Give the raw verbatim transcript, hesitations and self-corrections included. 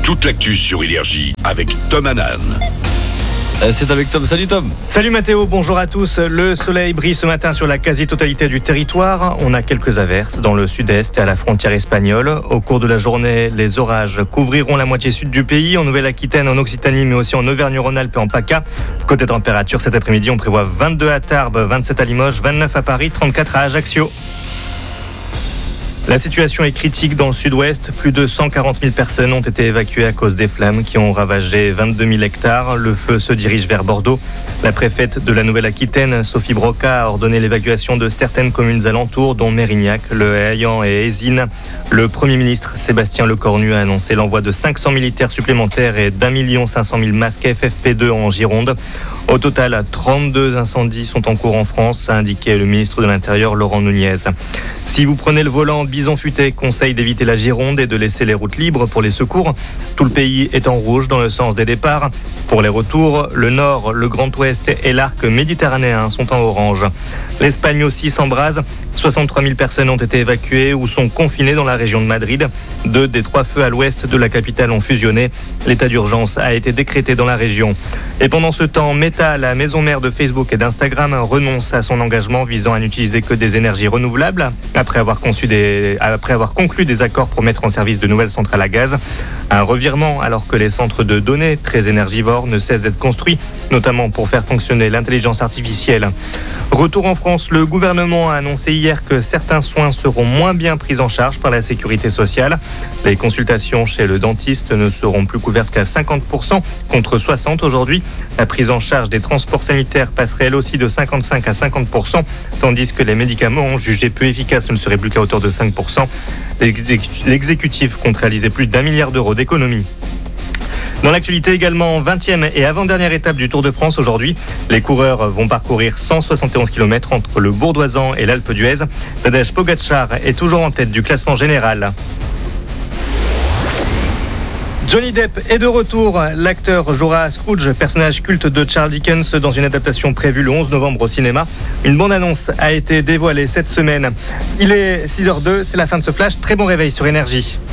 toute l'actu sur Énergie avec Tom Hanan. C'est avec Tom. Salut Tom. Salut Mathéo, bonjour à tous. Le soleil brille ce matin sur la quasi-totalité du territoire. On a quelques averses dans le sud-est et à la frontière espagnole. Au cours de la journée, les orages couvriront la moitié sud du pays, en Nouvelle-Aquitaine, en Occitanie, mais aussi en Auvergne-Rhône-Alpes et en PACA. Côté température, cet après-midi, on prévoit vingt-deux à Tarbes, vingt-sept à Limoges, vingt-neuf à Paris, trente-quatre à Ajaccio. La situation est critique dans le sud-ouest. Plus de cent quarante mille personnes ont été évacuées à cause des flammes qui ont ravagé vingt-deux mille hectares. Le feu se dirige vers Bordeaux. La préfète de la Nouvelle-Aquitaine, Sophie Broca, a ordonné l'évacuation de certaines communes alentours, dont Mérignac, Le Haillan et Ézines. Le Premier ministre Sébastien Lecornu a annoncé l'envoi de cinq cents militaires supplémentaires et d'un million cinq cent mille masques F F P deux en Gironde. Au total, trente-deux incendies sont en cours en France, a indiqué le ministre de l'Intérieur Laurent Nunez. Si vous prenez le volant, Bison Futé conseille d'éviter la Gironde et de laisser les routes libres pour les secours. Tout le pays est en rouge dans le sens des départs. Pour les retours, le Nord, le Grand Ouest et l'arc méditerranéen sont en orange. L'Espagne aussi s'embrase. soixante-trois mille personnes ont été évacuées ou sont confinées dans la région de Madrid. Deux des trois feux à l'ouest de la capitale ont fusionné. L'état d'urgence a été décrété dans la région. Et pendant ce temps, Meta, la maison mère de Facebook et d'Instagram, renonce à son engagement visant à n'utiliser que des énergies renouvelables après avoir, conçu des, après avoir conclu des accords pour mettre en service de nouvelles centrales à gaz. Un revirement alors que les centres de données très énergivores ne cessent d'être construits, notamment pour faire fonctionner l'intelligence artificielle. Retour en France, le gouvernement a annoncé hier que certains soins seront moins bien pris en charge par la sécurité sociale. Les consultations chez le dentiste ne seront plus couvertes qu'à cinquante pour cent contre soixante pour cent aujourd'hui. La prise en charge des transports sanitaires passerait elle aussi de cinquante-cinq à cinquante pour cent, tandis que les médicaments jugés peu efficaces ne seraient plus qu'à hauteur de cinq pour cent. L'exécutif compte réaliser plus d'un milliard d'euros d'économies. Dans l'actualité également, vingtième et avant-dernière étape du Tour de France aujourd'hui. Les coureurs vont parcourir cent soixante et onze kilomètres entre le Bourdoisan et l'Alpe d'Huez. Tadej Pogačar est toujours en tête du classement général. Johnny Depp est de retour. L'acteur jouera Scrooge, personnage culte de Charles Dickens, dans une adaptation prévue le onze novembre au cinéma. Une bande-annonce a été dévoilée cette semaine. Il est six heures zéro deux, c'est la fin de ce flash. Très bon réveil sur Énergie.